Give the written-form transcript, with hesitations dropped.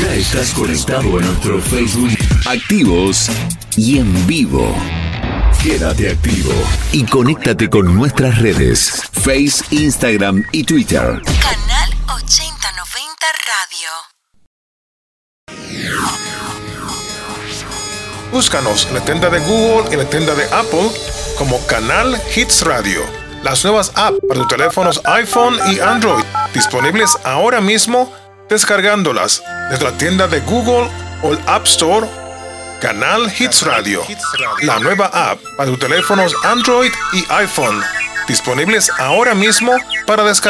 Ya estás conectado a nuestro Facebook, activos y en vivo. Quédate activo y conéctate con nuestras redes, Face, Instagram y Twitter. Canal 8090 Radio. Búscanos en la tienda de Google y en la tienda de Apple como Canal Hits Radio. Las nuevas apps para tus teléfonos iPhone y Android, disponibles ahora mismo, descargándolas desde la tienda de Google o el App Store. Canal Hits Radio, la nueva app para tus teléfonos Android y iPhone, disponibles ahora mismo para descargar.